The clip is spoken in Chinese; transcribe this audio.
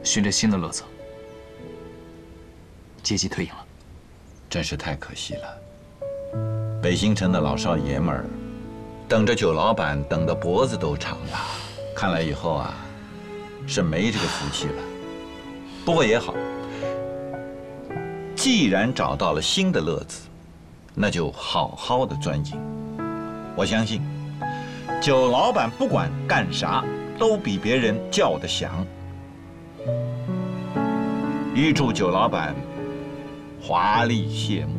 寻着新的乐子，阶级退隐了。 真是太可惜了。北新城的老少爷们儿，等着酒老板等得脖子都长了，看来以后啊，是没这个福气了。不过也好，既然找到了新的乐子，那就好好的钻营。我相信，酒老板不管干啥，都比别人叫得响。预祝酒老板华丽谢幕。